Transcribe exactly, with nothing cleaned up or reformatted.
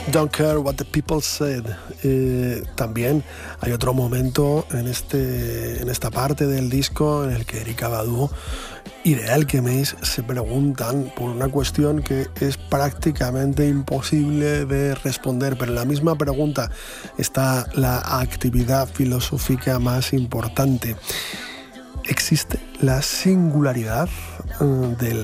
Don't care what the people said. Eh, también hay otro momento en, este, en esta parte del disco en el que Erykah Badu y The Alchemist se preguntan por una cuestión que es prácticamente imposible de responder, pero en la misma pregunta está la actividad filosófica más importante. ¿Existe la singularidad uh, del